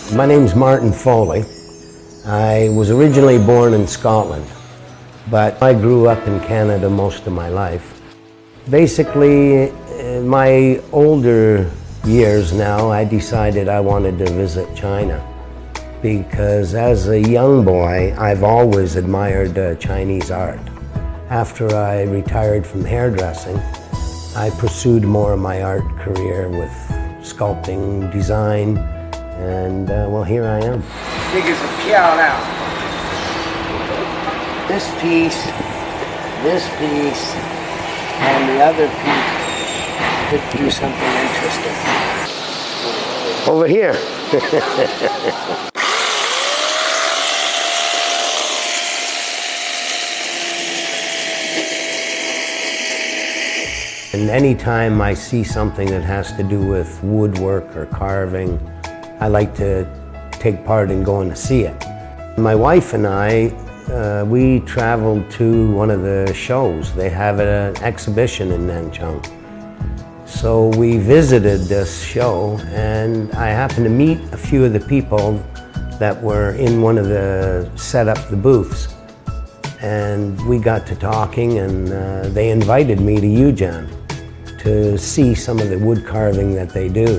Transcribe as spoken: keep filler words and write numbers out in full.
My name's Martin Foley. I was originally born in Scotland, but I grew up in Canada most of my life. Basically, in my older years now, I decided I wanted to visit China because as a young boy, I've always admired uh, Chinese art. After I retired from hairdressing, I pursued more of my art career with sculpting, design, and uh, well, here I am. 这个是漂亮。 This piece, this piece, and the other piece could do something interesting. Over here. And anytime I see something that has to do with woodwork or carving, I like to take part in going to see it. My wife and I, uh, we traveled to one of the shows. They have an exhibition in Nanchang. So we visited this show, and I happened to meet a few of the people that were in one of the, set up the booths. And we got to talking, and uh, they invited me to Yuzhan to see some of the wood carving that they do.